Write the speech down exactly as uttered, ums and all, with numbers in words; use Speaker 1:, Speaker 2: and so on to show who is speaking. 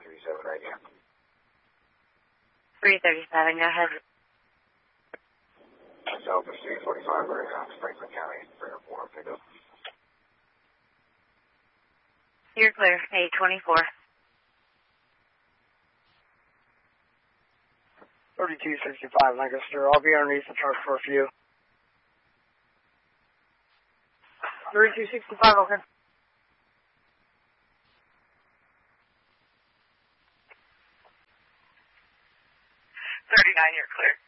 Speaker 1: thirty-seven right now.
Speaker 2: three thirty-seven, go ahead.
Speaker 1: Myself is three forty-five right now, Franklin County, for airport pickup.
Speaker 2: You're clear, eight twenty-four.
Speaker 3: thirty-two sixty-five, Lancaster. I'll be underneath the truck for a few. thirty-two sixty-five, okay.
Speaker 2: thirty-nine, you're clear.